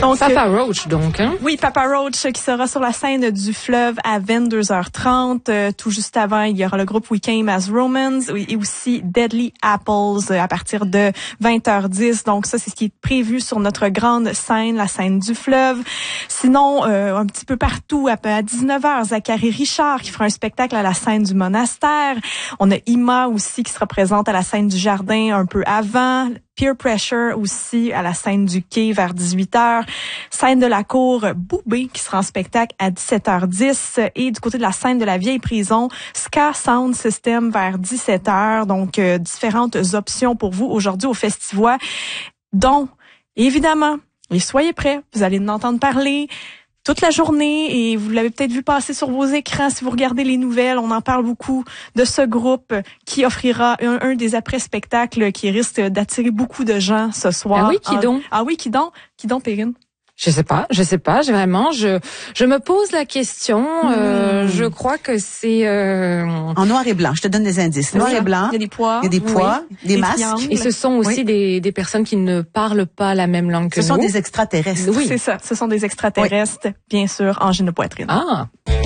Donc, Papa Roach, donc. Hein? Oui, Papa Roach qui sera sur la scène du Fleuve à 22h30. Tout juste avant, il y aura le groupe We Came as Romans et aussi Deadly Apples à partir de 20h10. Donc ça, c'est ce qui est prévu sur notre grande scène, la scène du Fleuve. Sinon, un petit peu partout, à 19h, Zachary Richard qui fera un spectacle à la scène du Monastère. On a Ima aussi qui sera présente à la scène du Jardin un peu avant. Peer Pressure aussi à la scène du Quai vers 18h. Scène de la Cour, Boubé qui sera en spectacle à 17h10. Et du côté de la scène de la Vieille Prison, Ska Sound System vers 17h. Donc, différentes options pour vous aujourd'hui au Festivois. Donc, évidemment, et soyez prêts, vous allez en entendre parler toute la journée et vous l'avez peut-être vu passer sur vos écrans si vous regardez les nouvelles. On en parle beaucoup de ce groupe qui offrira un des après-spectacles qui risque d'attirer beaucoup de gens ce soir. Ah oui, qui donc? Ah oui, qui donc, Perrine? Je sais pas, vraiment, je me pose la question, je crois que c'est en noir et blanc, je te donne des indices. Noir et blanc. Il y a des poids. Il y a des poids, oui, des masques. Et ce sont aussi des personnes qui ne parlent pas la même langue que nous. Ce sont des extraterrestres. Oui, c'est ça, ce sont des extraterrestres, bien sûr, en poitrine. Ah.